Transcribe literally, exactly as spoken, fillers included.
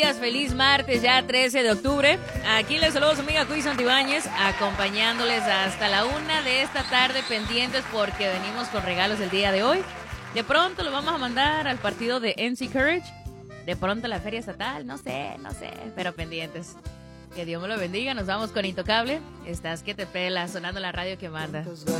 Feliz martes, ya trece de octubre. Aquí les saludo a su amiga Cuy Santibáñez, acompañándoles hasta la una de esta tarde, pendientes porque venimos con regalos el día de hoy. De pronto lo vamos a mandar al partido de N C Courage, de pronto a la feria estatal, no sé, no sé, pero pendientes. Que Dios me lo bendiga, nos vamos con Intocable. Estás que te pela, sonando la radio que manda.